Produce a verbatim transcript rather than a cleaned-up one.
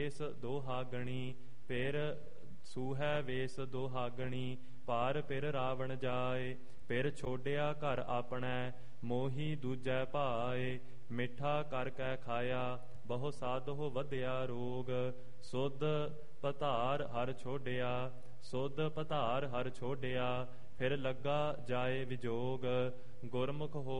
ਵੇਸ ਦੋਹਾਗਣੀ ਫਿਰ ਸੂਹੈ ਵੇਸ ਦੋਹਾਗਣੀ ਪਾਰ ਫਿਰ ਰਾਵਣ ਜਾਏ ਫਿਰ ਛੋਡਿਆ ਘਰ ਆਪਣੈ ਮੋਹੀ ਦੂਜੈ ਭਾਏ ਮਿੱਠਾ ਕਰ ਕੈ ਖਾਇਆ ਬਹੁ ਸਾਧੋ ਵਧਿਆ ਰੋਗ ਸੁਧ ਪਧਾਰ ਹਰ ਛੋਡਿਆ ਸੁਧ ਪਧਾਰ ਹਰ ਛੋਡਿਆ ਫਿਰ ਲੱਗਾ ਜਾਏ ਵਿਜੋਗ ਗੁਰਮੁਖ ਹੋ